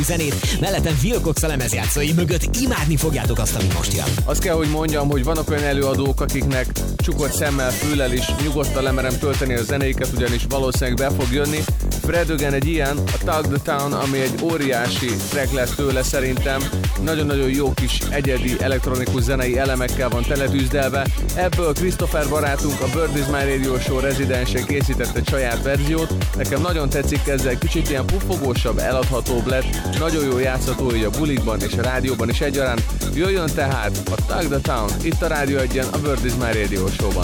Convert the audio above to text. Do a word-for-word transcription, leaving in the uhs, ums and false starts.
zenét, mellettem Phil Cox a lemezjátszói mögött imádni fogjátok azt, ami most jön. Azt kell, hogy mondjam, hogy vannak olyan előadók, akiknek csukott szemmel, füllel is nyugodtan lemerem tölteni a zenéiket, ugyanis valószínűleg be fog jönni. Fred Again egy ilyen, a Tug the Town, ami egy óriási track lesz tőle szerintem. Nagyon-nagyon jó kis egyedi elektronikus zenei elemekkel van teletűzdelve. Ebből Christopher barátunk, a Bird is My Radio Show rezidense készített egy saját verziót. Nekem nagyon tetszik ezzel, kicsit ilyen puffogósabb, eladhatóbb lett. Nagyon jó játszható így a bulikban és a rádióban is egyaránt. Jöjjön tehát a Tug the Town, itt a Rádió egyen, a Bird is My Radio Show-ban.